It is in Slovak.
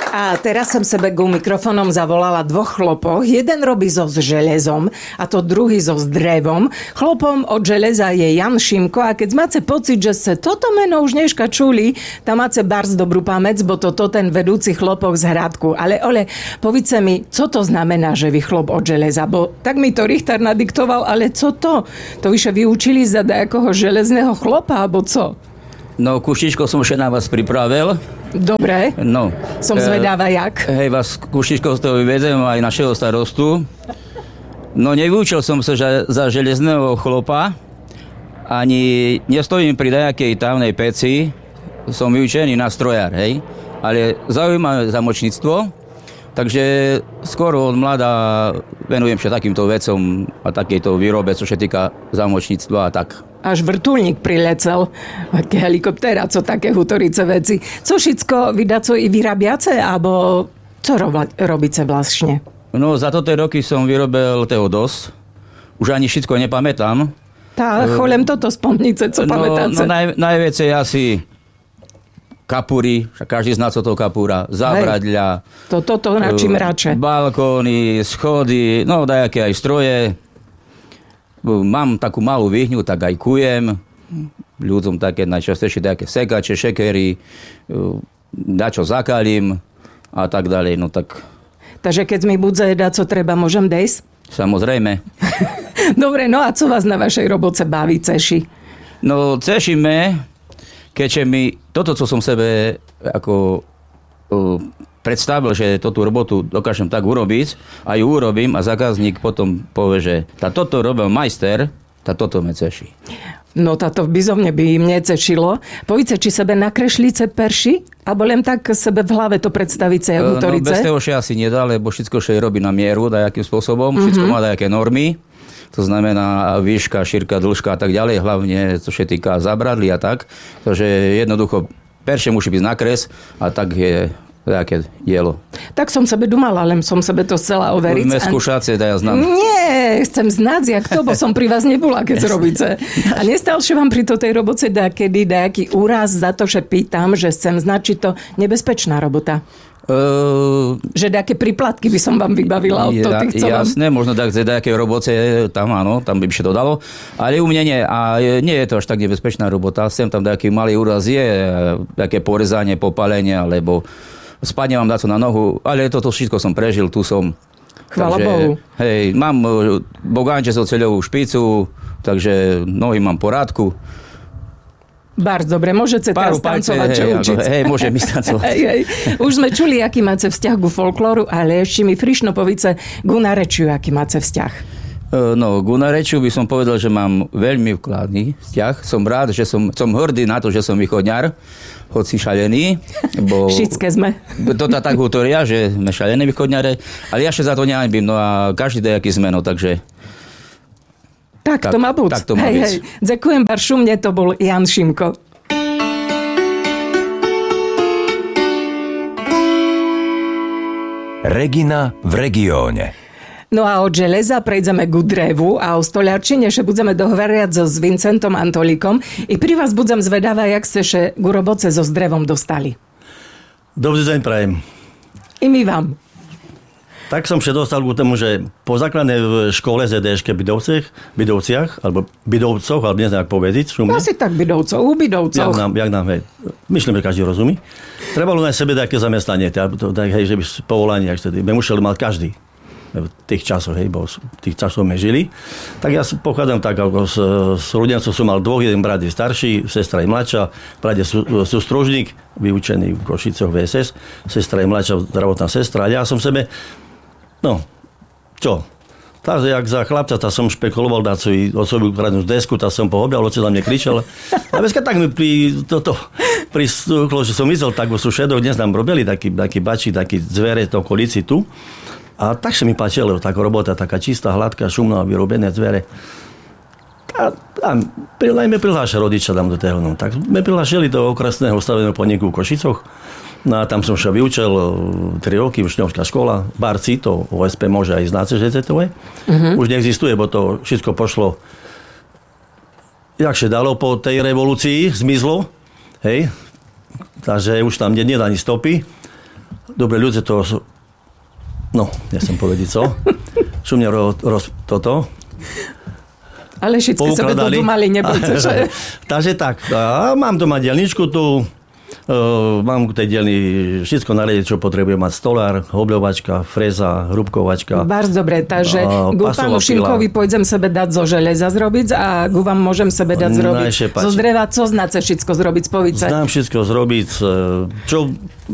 A teraz som sebe ku mikrofónom zavolala dvoch chlopov. Jeden robí so železom a to druhý so drevom. Chlopom od železa je Jan Šimko a keď máte pocit, že ste toto meno už dneška čuli, tam máte barz dobrú pamäť, bo to ten vedúci chlopok z Hradku. Ale Ole, povíce mi, co to znamená, že vy chlop od železa? Bo tak mi to Richter nadiktoval, ale co to? To vyše vyučili za nejakého železného chlopa, alebo co? No, kuštičko som še na vás pripravil. Dobre, no, som zvedáva jak. Hej, vás kuštičko z toho vyvedem aj našeho starostu. No, nevyučil som sa za železného chlopa, ani nestojím pri nejakej tamnej peci, som vyučený na strojár, hej. Ale zaujímavé zamočníctvo, takže skoro od mladá venujem sa takýmto vecom a takejto výrobe, čo sa týka zamočníctva a tak. Až vrtuľník prilecel, aké helikoptéra, co také hutorice veci. Co všetko vydaco i vyrabiace, alebo co robíte vlastne? No, za toto roky som vyrobil toho dosť. Už ani všetko nepamätám. Tá, cholem toto spomnice, co pamätáte. No, najviac je asi kapúry, každý zná, co to kapúra, zábradľa. Toto na čím radšej. Balkóny, schody, no dajaké aj stroje. Mám takú malú výhňu, tak aj kujem. Ľuďom také najčastejšie také sekače, šekery, dačo zakalím a tak ďalej. No tak... Takže keď mi budze dať, co treba, môžem dejsť? Samozrejme. Dobre, no a co vás na vašej roboce baví, ceši? No, cešíme, keďže mi toto, co som sebe ako predstavil, že túto robotu dokážem tak urobiť, a ju urobím a zákazník potom povie, že toto robil majster, toto me ceší. No táto bizovne by im necešilo. Povíte, či sebe nakrešlíce perši? Alebo len tak sebe v hlave to predstavíte, jak hutorice? No bez toho še asi nedá, lebo všetko še robí na mieru, dajakým spôsobom. Všetko má dajaké normy. To znamená výška, šírka, dĺžka a tak ďalej. Hlavne, čo sa týka zabradlí a tak. Takže jednoducho perše musí byť nakres a tak je také dielo. Tak som sebe dumala, len som sebe to chcela overiť. Sme skúšacie, da ja znam. Nie, chcem znať, jak to, bo som pri vás nebola, keď robíte. A nestal sa vám pri tej roboce dakedy nejaký úraz za to, že pýtam, že chcem znať, či to nebezpečná robota? Že nejaké príplatky by som vám vybavila od toho, jasné, možno tak z nejakej roboce tam, áno, tam by sa to dalo, ale u mňa nie. A nie je to až tak nebezpečná robota. Sem tam nejaký malý úraz je, nejaké porezanie, popálenie, alebo spadne vám dáco na nohu, ale toto všetko som prežil, tu som. Chvála Bohu. Hej, mám bogánče so ceľovú špicu, takže nohy mám porádku. Bardzo dobre, môžete teraz tancovať, čo učiť. Hej, môžem ísť tancovať. Hej. Už sme čuli, aký máte vzťah ku folklóru, ale ešte mi frišno povíce ku narečiu, aký máte vzťah. No, ku narečiu by som povedal, že mám veľmi vkladný vzťah. Som rád, že som hrdý na to, že som východňar, hoci šalený. Bo Všetké sme. To tak hovoria, že sme šalení východňare, ale ja ešte za to nehanbím. No a každý dejaký zmeno, takže... Tak to má byť. Tak to má byť. Hej. Ďakujem baršu, mne to bol Jan Šimko. Regina v regióne. No a od železa prejdeme ku drevu a o stoliarčine še budeme dohovárať so s Vincentom Antolíkom. I pri vás budem zvedavá, jak ste še ku roboce so s drevom dostali. Dobrý deň prajem. I my vám. Tak som sa dostal k tomu, že po základnej škole ZDŠke Bydovciach, alebo Bydovcoch, alebo neviem, jak povedať. Asi tak Bydovcov, u Bydovcoch. Jak nám, hej. Myslím, že každý rozumí. Trebalo na sebe také zamestnanie, hej, že by povolanie, jak vtedy. My museli mať každý. V tých časoch, hej, bo v tých časoch sme žili. Tak ja pochádzam tak, ako s rodincov som mal dvoch, jeden brat je starší, sestra je mladšia, brat je sústružník, vyučený v Košicoch VSS, sestra je mladšia, zdravotná sestra. A ja som sebe, no, čo? Takže jak za chlapca, tá som špekuloval dať si osobu ukradnúť desku, tá som pohobial, oci na mne kričal. A dneska tak mi pristúklo, že som videl, tak v sušedoch dnes nám robili taký bačí, taký zvere to okolici tu. A tak sa mi páčilo, taká robota, taká čistá, hladká, šumná, vyrobené zvere. A najmä prihláša rodiča tam do toho. No. Tak sme prihlášali do okresného staveného podniku v Košicoch. No a tam som sa vyučil 3 roky, učňovská škola, Barci, to OSP môže aj znáte, že to je. Už neexistuje, bo to všetko pošlo, jak sa dalo po tej revolúcii, zmizlo. Hej. Takže už tam nie ani stopy. dobre ľudia to... No, nechcem povedať co. Čo mňa toto... Ale všetko sebe to mali, nebojte, že... Takže tak, mám doma dielničku tu, mám k tej dielni všetko nariadiť, čo potrebujem mať. Stolár, hobľovačka, freza, hrubkovačka. Bardzo dobre, takže ku pánu Šimkovi pôjdem sebe dať zo železa zrobiť a ku vám môžem sebe dať zrobiť zo dreva. Co znáte všetko zrobiť z povice? Znám všetko zrobiť, čo